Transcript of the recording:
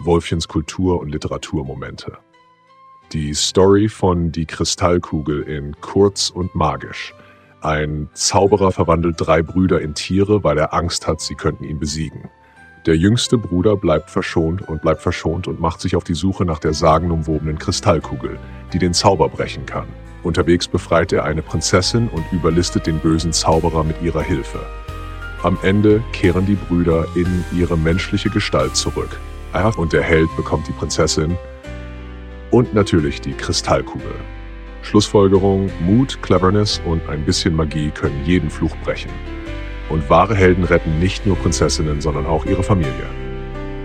Wolfchens Kultur- und Literaturmomente. Die Story von Die Kristallkugel in Kurz und magisch. Ein Zauberer verwandelt 3 Brüder in Tiere, weil er Angst hat, sie könnten ihn besiegen. Der jüngste Bruder bleibt verschont und macht sich auf die Suche nach der sagenumwobenen Kristallkugel, die den Zauber brechen kann. Unterwegs befreit er eine Prinzessin und überlistet den bösen Zauberer mit ihrer Hilfe. Am Ende kehren die Brüder in ihre menschliche Gestalt zurück. Und der Held bekommt die Prinzessin und natürlich die Kristallkugel. Schlussfolgerung: Mut, Cleverness und ein bisschen Magie können jeden Fluch brechen. Und wahre Helden retten nicht nur Prinzessinnen, sondern auch ihre Familie.